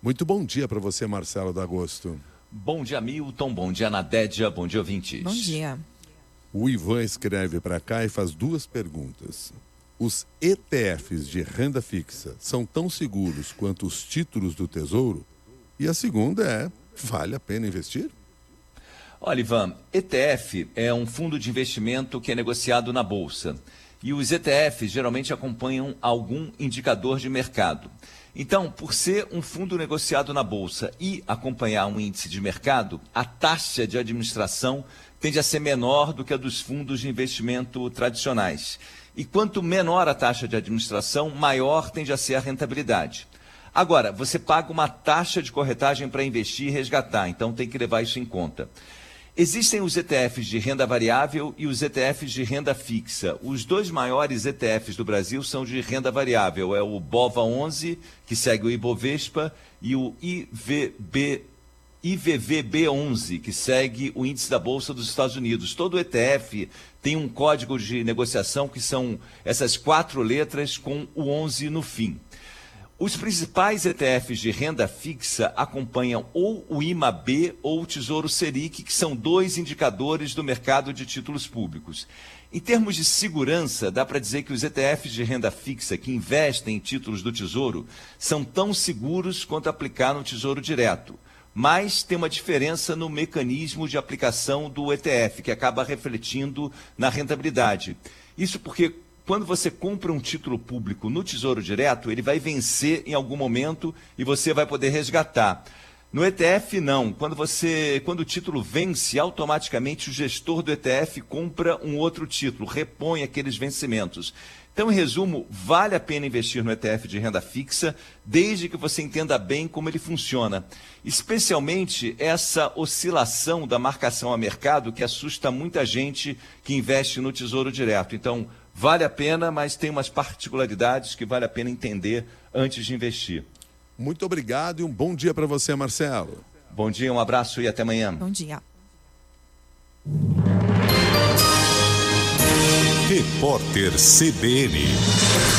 Muito bom dia para você, Marcelo D'Agosto. Bom dia, Milton. Bom dia, Nadédia. Bom dia, ouvintes. Bom dia. O Ivan escreve para cá e faz duas perguntas. Os ETFs de renda fixa são tão seguros quanto os títulos do Tesouro? E a segunda é, vale a pena investir? Olha, Ivan, ETF é um fundo de investimento que é negociado na Bolsa. E os ETFs geralmente acompanham algum indicador de mercado. Então, por ser um fundo negociado na Bolsa e acompanhar um índice de mercado, a taxa de administração tende a ser menor do que a dos fundos de investimento tradicionais. E quanto menor a taxa de administração, maior tende a ser a rentabilidade. Agora, você paga uma taxa de corretagem para investir e resgatar, então tem que levar isso em conta. Existem os ETFs de renda variável e os ETFs de renda fixa. Os dois maiores ETFs do Brasil são de renda variável. É o BOVA11, que segue o Ibovespa, e o IVVB11, que segue o índice da Bolsa dos Estados Unidos. Todo ETF tem um código de negociação que são essas 4 letras com o 11 no fim. Os principais ETFs de renda fixa acompanham ou o IMAB ou o Tesouro Selic, que são 2 indicadores do mercado de títulos públicos. Em termos de segurança, dá para dizer que os ETFs de renda fixa que investem em títulos do Tesouro são tão seguros quanto aplicar no Tesouro Direto. Mas tem uma diferença no mecanismo de aplicação do ETF, que acaba refletindo na rentabilidade. Isso porque quando você compra um título público no Tesouro Direto, ele vai vencer em algum momento e você vai poder resgatar. No ETF, não. Quando o título vence, automaticamente o gestor do ETF compra um outro título, repõe aqueles vencimentos. Então, em resumo, vale a pena investir no ETF de renda fixa, desde que você entenda bem como ele funciona. Especialmente essa oscilação da marcação a mercado que assusta muita gente que investe no Tesouro Direto. Então, vale a pena, mas tem umas particularidades que vale a pena entender antes de investir. Muito obrigado e um bom dia para você, Marcelo. Bom dia, um abraço e até amanhã. Bom dia. Repórter CBN.